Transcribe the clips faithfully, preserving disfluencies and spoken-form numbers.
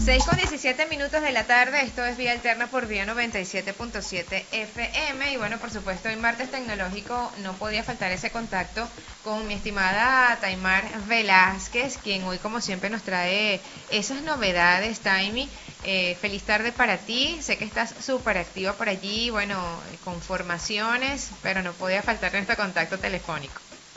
seis con diecisiete minutos de la tarde, esto es Vía Alterna por Vía noventa y siete punto siete F M. Y bueno, por supuesto, hoy martes tecnológico no podía faltar ese contacto con mi estimada Taimar Velázquez, quien hoy como siempre nos trae esas novedades. Taimi, eh, feliz tarde para ti, sé que estás súper activa por allí, bueno, con formaciones, pero no podía faltar nuestro contacto telefónico.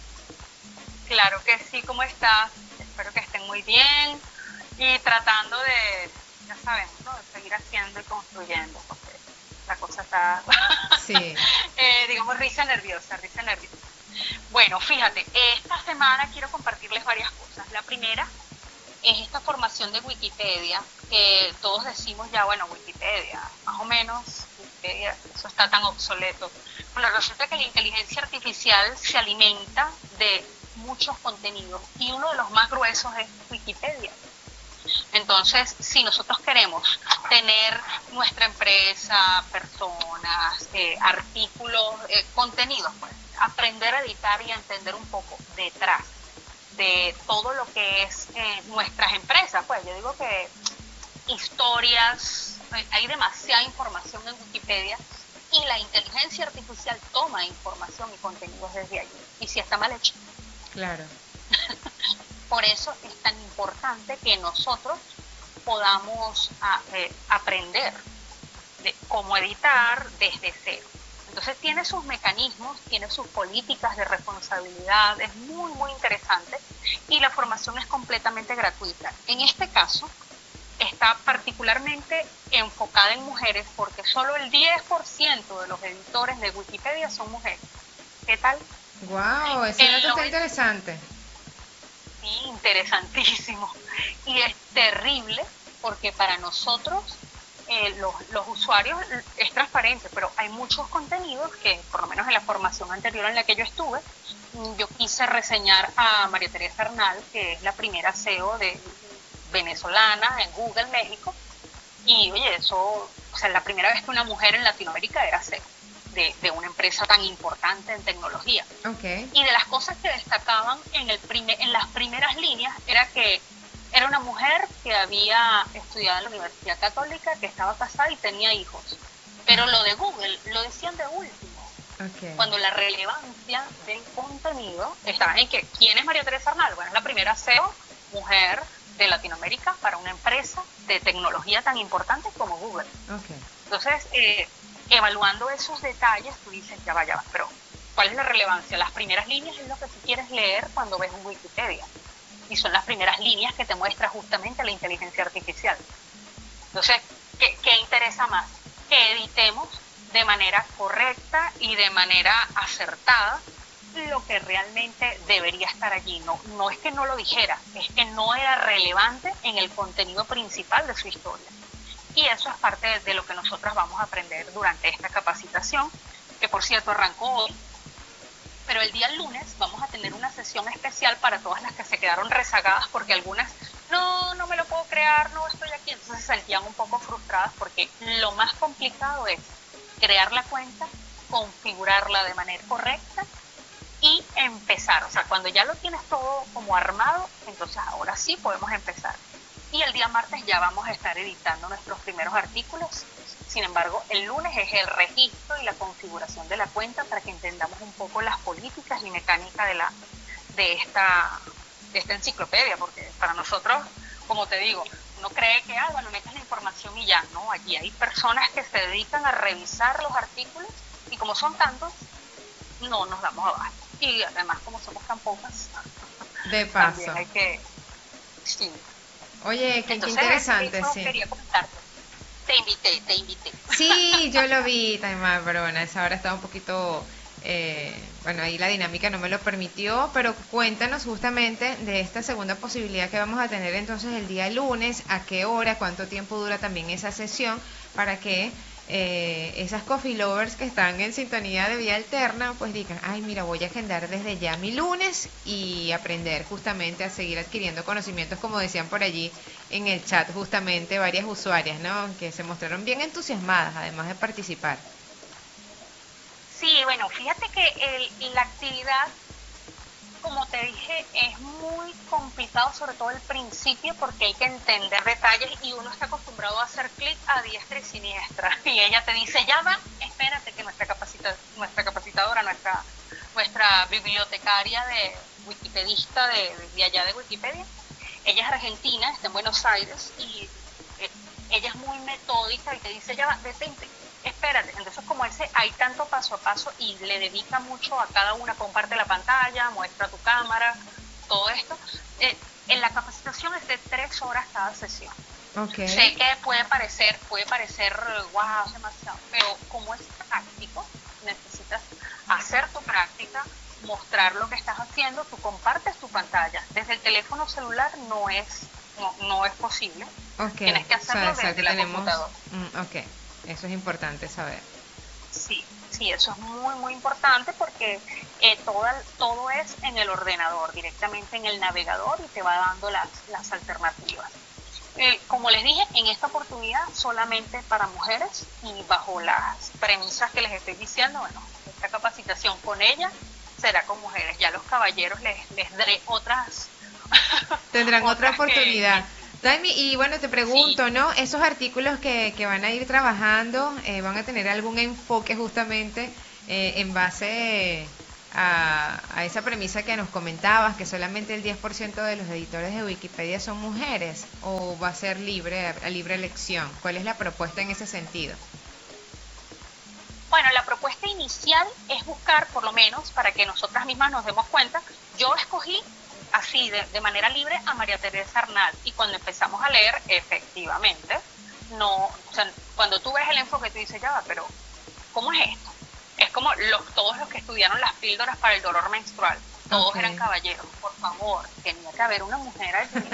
Claro que sí, ¿cómo estás? Espero que estén muy bien y tratando de, ya sabemos, ¿no? De seguir haciendo y construyendo, porque la cosa está, sí. eh, digamos, risa nerviosa, risa nerviosa. Bueno, fíjate, esta semana quiero compartirles varias cosas. La primera es esta formación de Wikipedia, que todos decimos ya, bueno, Wikipedia, más o menos, Wikipedia, eso está tan obsoleto. Bueno, resulta que la inteligencia artificial se alimenta de muchos contenidos y uno de los más gruesos es Wikipedia. Entonces, si nosotros queremos tener nuestra empresa, personas, eh, artículos, eh, contenidos, pues, aprender a editar y a entender un poco detrás de todo lo que es eh, nuestras empresas, pues yo digo que historias, hay demasiada información en Wikipedia y la inteligencia artificial toma información y contenidos desde allí. Y si está mal hecho. Claro. Por eso es tan importante que nosotros podamos a, eh, aprender de cómo editar desde cero. Entonces tiene sus mecanismos, tiene sus políticas de responsabilidad, es muy, muy interesante y la formación es completamente gratuita. En este caso está particularmente enfocada en mujeres porque solo el diez por ciento de los editores de Wikipedia son mujeres. ¿Qué tal? Wow, ese dato está interesante. Sí, interesantísimo. Y es terrible porque para nosotros, eh, los, los usuarios, es transparente, pero hay muchos contenidos que, por lo menos en la formación anterior en la que yo estuve, yo quise reseñar a María Teresa Arnal, que es la primera C E O de venezolana en Google México, y oye, eso, o sea, la primera vez que una mujer en Latinoamérica era C E O. De, de una empresa tan importante en tecnología. Okay. Y de las cosas que destacaban en, el primer, en las primeras líneas era que era una mujer que había estudiado en la Universidad Católica, que estaba casada y tenía hijos. Pero lo de Google lo decían de último. Okay. Cuando la relevancia del contenido está en que ¿quién es María Teresa Arnal? Bueno, es la primera C E O mujer de Latinoamérica para una empresa de tecnología tan importante como Google. Okay. Entonces, eh, evaluando esos detalles, tú dices, ya va, ya va, pero ¿cuál es la relevancia? Las primeras líneas es lo que tú quieres leer cuando ves un Wikipedia. Y son las primeras líneas que te muestra justamente la inteligencia artificial. Entonces, ¿qué, qué interesa más? Que editemos de manera correcta y de manera acertada lo que realmente debería estar allí. No, no es que no lo dijera, es que no era relevante en el contenido principal de su historia. Y eso es parte de, de lo que nosotros vamos a aprender durante esta capacitación, que por cierto arrancó hoy, pero el día lunes vamos a tener una sesión especial para todas las que se quedaron rezagadas, porque algunas, no, no me lo puedo crear, no estoy aquí, entonces se sentían un poco frustradas, porque lo más complicado es crear la cuenta, configurarla de manera correcta y empezar. O sea, cuando ya lo tienes todo como armado, entonces ahora sí podemos empezar. Y el día martes ya vamos a estar editando nuestros primeros artículos. Sin embargo, el lunes es el registro y la configuración de la cuenta para que entendamos un poco las políticas y mecánica de, la, de, esta, de esta enciclopedia, porque para nosotros, como te digo, uno cree que, ah, bueno, metes la información y ya, no, allí hay personas que se dedican a revisar los artículos y como son tantos, no nos damos abajo. Y además, como somos tan pocas, de paso. También hay que, sí. Oye, qué, Entonces, qué interesante, eso sí. quería comentarte. Te invité, te invité. Sí, yo lo vi, Taimar, pero bueno, a esa hora estaba un poquito, eh, bueno, ahí la dinámica no me lo permitió, pero cuéntanos justamente de esta segunda posibilidad que vamos a tener entonces el día lunes, a qué hora, cuánto tiempo dura también esa sesión, para que eh, esas coffee lovers que están en sintonía de Vía Alterna, pues digan, ay, mira, voy a agendar desde ya mi lunes y aprender justamente a seguir adquiriendo conocimientos, como decían por allí en el chat, justamente varias usuarias, ¿no? Que se mostraron bien entusiasmadas, además de participar. Sí, bueno, fíjate que el, la actividad como te dije, es muy complicado, sobre todo al principio, porque hay que entender detalles y uno está acostumbrado a hacer clic a diestra y siniestra. Y ella te dice, ya va, espérate que nuestra, capacita nuestra capacitadora, nuestra, nuestra bibliotecaria de wikipedista de, de allá de Wikipedia, ella es argentina, está en Buenos Aires y eh, ella es muy metódica y te dice, ya va, detente, espérate. Entonces, como ese hay tanto paso a paso y le dedica mucho a cada una, comparte la pantalla, muestra tu cámara, todo esto. Eh, en la capacitación es de tres horas cada sesión. Okay. Sé que puede parecer, puede parecer, wow, demasiado, pero como es práctico, necesitas hacer tu práctica, mostrar lo que estás haciendo, tú compartes tu pantalla. Desde el teléfono celular no es, no, no es posible. Okay. Tienes que hacerlo o sea, desde que la tenemos... computadora. Mm, ok, eso es importante saber. Sí, sí, eso es muy, muy importante porque eh, todo, todo es en el ordenador, directamente en el navegador y te va dando las, las alternativas. Eh, como les dije, en esta oportunidad solamente para mujeres y bajo las premisas que les estoy diciendo, bueno, esta capacitación con ella será con mujeres. Ya los caballeros les, les daré otras... Tendrán otras otra oportunidad. Que, Taimi, y bueno, te pregunto, sí. ¿no? Esos artículos que, que van a ir trabajando, eh, ¿van a tener algún enfoque justamente eh, en base a, a esa premisa que nos comentabas, que solamente el diez por ciento de los editores de Wikipedia son mujeres? ¿O va a ser libre, a libre elección? ¿Cuál es la propuesta en ese sentido? Bueno, la propuesta inicial es buscar, por lo menos, para que nosotras mismas nos demos cuenta. Yo escogí así, de, de manera libre, a María Teresa Arnal, y cuando empezamos a leer, efectivamente, no, o sea, cuando tú ves el enfoque, tú dices, ya va, pero ¿cómo es esto? Es como los, todos los que estudiaron las píldoras para el dolor menstrual, todos Okay. eran caballeros, por favor, tenía que haber una mujer allí.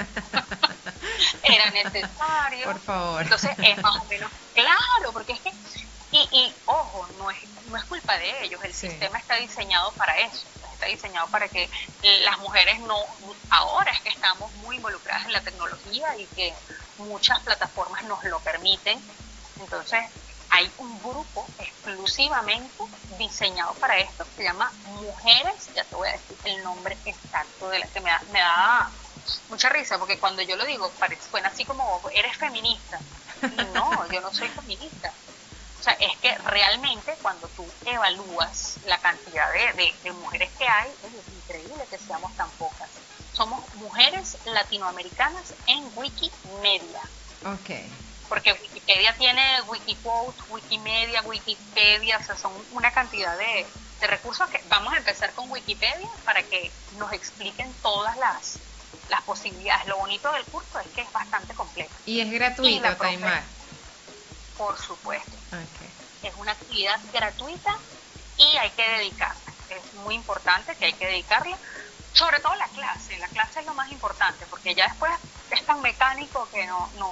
Era necesario. Por favor. Entonces es más o menos claro, porque es que, y, y ojo, no es, no es culpa de ellos, el Sí. sistema está diseñado para eso, está diseñado para que las mujeres no, ahora es que estamos muy involucradas en la tecnología y que muchas plataformas nos lo permiten. Entonces hay un grupo exclusivamente diseñado para esto que se llama Mujeres, ya te voy a decir el nombre exacto de la que me da, me da mucha risa, porque cuando yo lo digo parece, suena así como, eres feminista. Y no, yo no soy feminista. O sea, es que realmente cuando tú evalúas la cantidad de, de, de mujeres que hay, es increíble que seamos tan pocas. Somos mujeres latinoamericanas en Wikimedia. Ok. Porque Wikipedia tiene Wikiquote, Wikimedia, Wikipedia, o sea, son una cantidad de, de recursos que vamos a empezar con Wikipedia para que nos expliquen todas las, las posibilidades. Lo bonito del curso es que es bastante completo. Y es gratuito, y Taimar. Por supuesto. Okay. Es una actividad gratuita y hay que dedicarla. Es muy importante que hay que dedicarla. Sobre todo la clase. La clase es lo más importante porque ya después es tan mecánico que no... no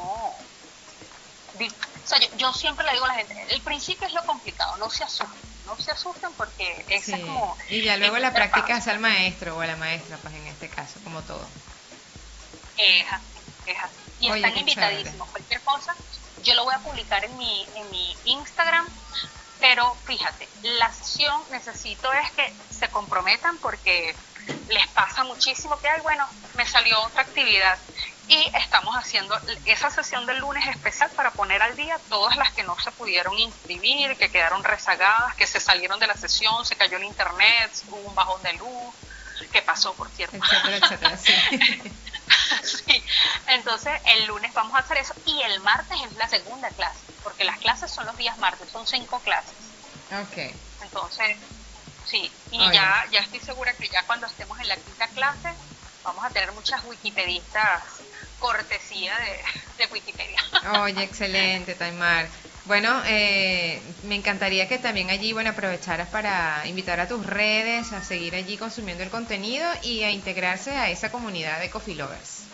o sea, yo, yo siempre le digo a la gente, el principio es lo complicado, no se asusten. No se asusten porque esa Sí. es como... Y ya luego la práctica es al maestro o a la maestra, pues en este caso, como todo. Es así, es así. Y Oye, están qué invitadísimos. chévere. Cualquier cosa, yo lo voy a publicar en mi, en mi Instagram. Pero fíjate, la sesión necesito es que se comprometan porque les pasa muchísimo que, ay, bueno, me salió otra actividad. Y estamos haciendo esa sesión del lunes especial para poner al día todas las que no se pudieron inscribir, que quedaron rezagadas, que se salieron de la sesión, se cayó el internet, hubo un bajón de luz, que pasó, por cierto. Etcétera, etcétera, sí. Sí, entonces el lunes vamos a hacer eso y el martes es la segunda clase, porque las clases son los días martes, son cinco clases. Ok. Entonces, sí, y Oye. ya, ya estoy segura que ya cuando estemos en la quinta clase vamos a tener muchas wikipedistas cortesía de, de Wikipedia. Oye, excelente, Taimar. Bueno, eh, me encantaría que también allí, bueno, aprovecharas para invitar a tus redes, a seguir allí consumiendo el contenido y a integrarse a esa comunidad de Coffee Lovers.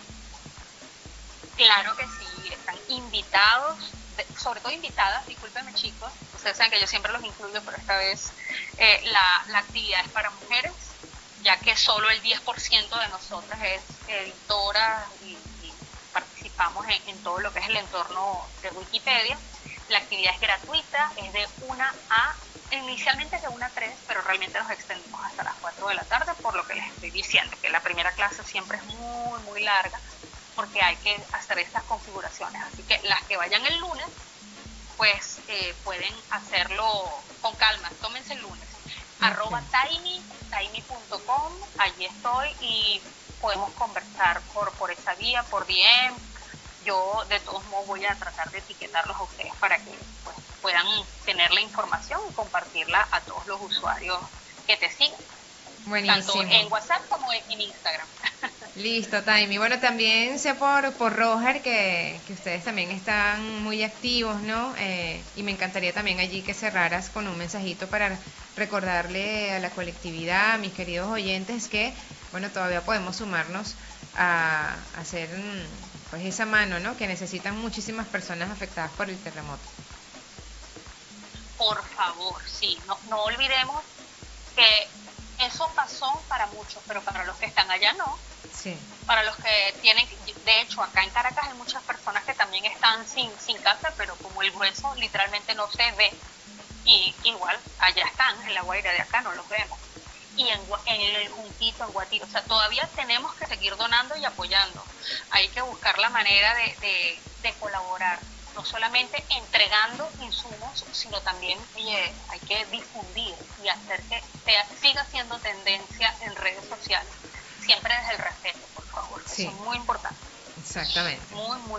Claro que sí, están invitados, de, sobre todo invitadas, discúlpenme chicos, ustedes saben que yo siempre los incluyo, pero esta vez eh, la, la actividad es para mujeres, ya que solo el diez por ciento de nosotras es editora y, y participamos en, en todo lo que es el entorno de Wikipedia. La actividad es gratuita, es de una a, inicialmente es de una a tres, pero realmente nos extendimos hasta las cuatro de la tarde, por lo que les estoy diciendo, que la primera clase siempre es muy, muy larga, porque hay que hacer estas configuraciones. Así que las que vayan el lunes, pues eh, pueden hacerlo con calma, tómense el lunes. Okay. Arroba Tiny, tiny punto com, allí estoy y podemos conversar por, por esa vía, por D M. Yo de todos modos voy a tratar de etiquetarlos a ustedes para que pues, puedan tener la información y compartirla a todos los usuarios que te siguen. Buenísimo. Tanto en WhatsApp como en Instagram. Listo, Taimi. Bueno, también sé por, por Roger que, que ustedes también están muy activos, ¿no? Eh, y me encantaría también allí que cerraras con un mensajito para recordarle a la colectividad, a mis queridos oyentes, que, bueno, todavía podemos sumarnos a, a hacer pues esa mano, ¿no? Que necesitan muchísimas personas afectadas por el terremoto. Por favor, sí. No, no olvidemos que eso pasó para muchos, pero para los que están allá no. Sí. Para los que tienen, de hecho, acá en Caracas hay muchas personas que también están sin, sin casa, pero como el grueso literalmente no se ve, y igual allá están, en La Guaira de acá no los vemos. Y en, en el Juntito, en Guatire, o sea, todavía tenemos que seguir donando y apoyando. Hay que buscar la manera de, de, de colaborar, no solamente entregando insumos, sino también oye, hay que difundir y hacer que sea, siga siendo tendencia en redes sociales. Siempre desde el respeto, por favor. Sí. Eso es muy importante. Exactamente. Muy, muy